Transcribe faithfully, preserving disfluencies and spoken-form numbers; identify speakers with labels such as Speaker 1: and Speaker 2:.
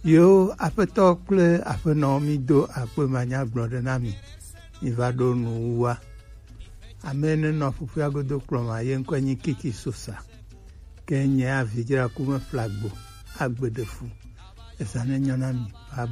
Speaker 1: Yo aƒetɔ kple aƒenɔ mi do akpe manya gblɔ ɖe na mi. Mi va ɖo nuwua. Ame ne nɔ ƒuƒua godo kplɔ ma ye ŋkɔe nye Kiki Sosa. Ke nye avidzra kume flagbo agbe de fu. Esa ne nyɔ na mi.